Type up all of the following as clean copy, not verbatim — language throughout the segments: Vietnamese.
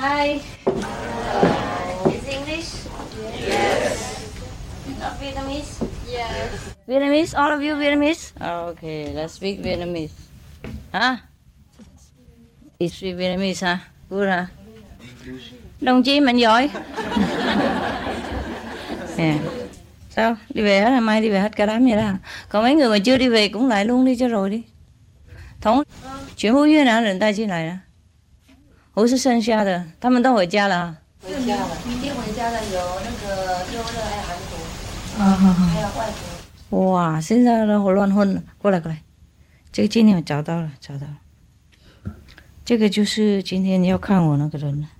Hi. Is English? Yes. Not Vietnamese? Yes. Vietnamese? All of you Vietnamese? Okay, let's speak Vietnamese. Hả? You speak Vietnamese hả? Good hả? Đồng chí mình giỏi. Yeah. Sao? Đi về hết hả? Mai đi về hết cả đám vậy đó. Còn mấy người mà chưa đi về cũng lại luôn đi cho rồi đi. Thống全部越南人带进来了，不是剩下的，他们都回家了。回家了，明天回家的有那个优乐，还有韩国，还有外国。哇，现在都乱混了，过来过来，这个今天我找到了，这个就是今天要看我那个人了。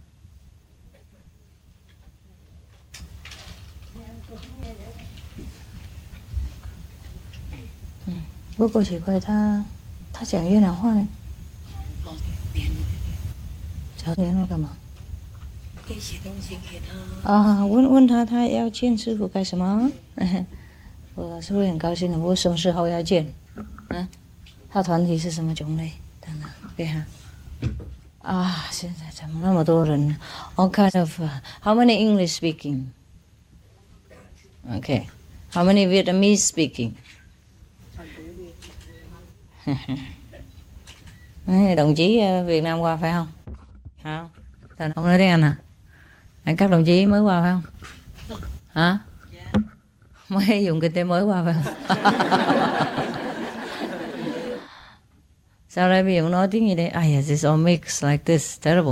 不过奇怪，他讲越南话呢。找联络干嘛？可以写东西给他。啊，问他要见师傅干什么？我是会很高兴的。不过什么时候要见？嗯，他团体是什么种类？等等，给他。啊，现在怎么那么多人 ？All kind of. How many English speaking? Okay. How many Vietnamese speaking? Đồng chí Việt Nam qua phải không? Hả? Không nói tiếng Anh à? Các đồng chí mới qua phải không? Hả? Mới dùng kinh tế mới qua phải không? Sao đây bây giờ nói tiếng gì đây? This all mix like this. Terrible.